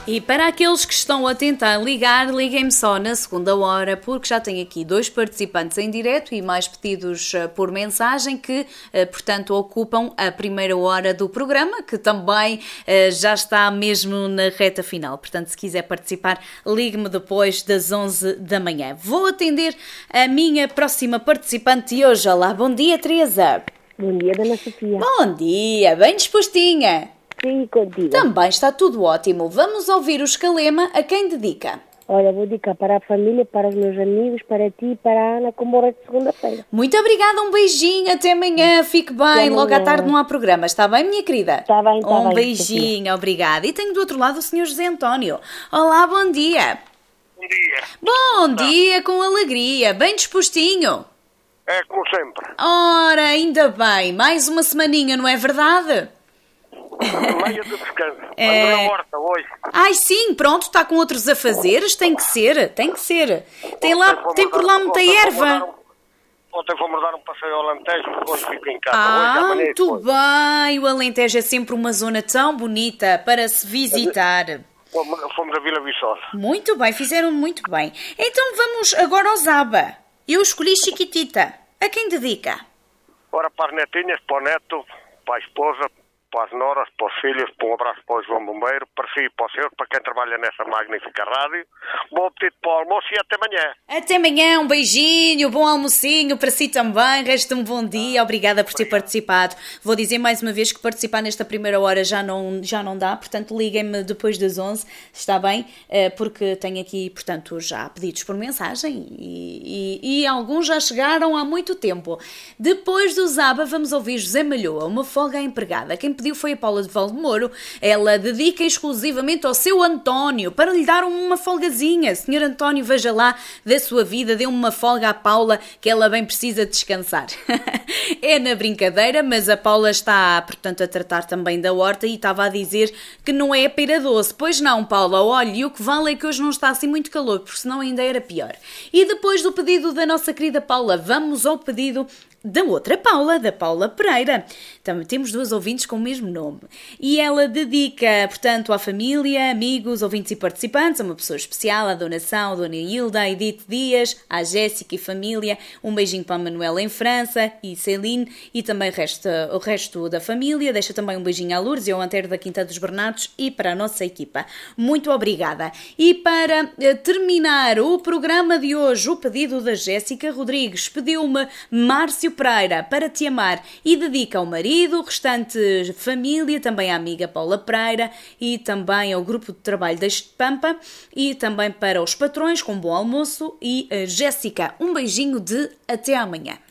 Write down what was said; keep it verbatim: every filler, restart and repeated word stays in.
E para aqueles que estão a tentar ligar, liguem-me só na segunda hora, porque já tenho aqui dois participantes em direto e mais pedidos por mensagem que, portanto, ocupam a primeira hora do programa, que também já está mesmo na reta final. Portanto, se quiser participar, ligue-me depois das onze da manhã. Vou atender a minha próxima participante de hoje. Olá, bom dia, Teresa. Bom dia, Dona Sofia. Bom dia, bem dispostinha. Sim, contigo. Também está tudo ótimo. Vamos ouvir o escalema. A quem dedica? Olha, vou dedicar para a família, para os meus amigos, para ti e para a Ana, como hora de segunda-feira. Muito obrigada, um beijinho, até amanhã, fique bem. Até Logo à amanhã. tarde não há programa, está bem, minha querida? Está bem, está Um bem, beijinho, Sofia. obrigada. E tenho do outro lado o senhor José António. Olá, bom dia. Bom dia. Bom dia, com alegria, bem dispostinho. É como sempre. Ora, ainda bem, mais uma semaninha, não é verdade? Meia de descanso. É. Ando na horta hoje. Ai sim, pronto, está com outros afazeres, tem que ser, tem que ser. Tem lá, Ontem fomos tem por dar- lá muita ontem fomos erva. dar um- Ontem fomos dar um passeio ao Alentejo, hoje fico em casa. hoje, Ah, amanhã e muito depois. bem, o Alentejo é sempre uma zona tão bonita para se visitar. Fomos, fomos a Vila Viçosa. Muito bem, fizeram muito bem. Então vamos agora ao Zaba. Eu escolhi Chiquitita. A quem dedica? Ora, para as netinhas, para o neto, para a esposa, para as noras, para os filhos, para um abraço para o João Bombeiro, para si e para o senhor, para quem trabalha nessa magnífica rádio. Bom apetite para o almoço e até amanhã. Até amanhã, um beijinho, bom almocinho para si também, resta um bom dia, obrigada por ter participado. Vou dizer mais uma vez que participar nesta primeira hora já não, já não dá, portanto liguem-me depois das onze, está bem? Eh, Porque tenho aqui, portanto, já pedidos por mensagem e, e, e alguns já chegaram há muito tempo. Depois do Zaba vamos ouvir José Malhoa, uma folga à empregada. Quem pediu foi a Paula de Valdemoro. Ela dedica exclusivamente ao seu António para lhe dar uma folgazinha. Senhor António, veja lá da sua vida, dê uma folga à Paula que ela bem precisa descansar. É na brincadeira, mas a Paula está, portanto, a tratar também da horta e estava a dizer que não é pera doce. Pois não, Paula, olha, e o que vale é que hoje não está assim muito calor, porque senão ainda era pior. E depois do pedido da nossa querida Paula, vamos ao pedido da outra Paula, da Paula Pereira. Também temos duas ouvintes com o mesmo nome. E ela dedica, portanto, à família, amigos, ouvintes e participantes, a uma pessoa especial, à Dona São, a Dona Hilda, a Edith Dias, à Jéssica e família. Um beijinho para a Manuela em França e Celine e também o resto, o resto da família. Deixa também um beijinho à Lourdes e ao Antero da Quinta dos Bernardos e para a nossa equipa. Muito obrigada. E para eh, terminar o programa de hoje, o pedido da Jéssica Rodrigues pediu-me Márcio Pereira para te amar e dedica ao marido, restante família, também à amiga Paula Pereira e também ao grupo de trabalho da Pampa e também para os patrões com bom almoço e a Jéssica, um beijinho de até amanhã.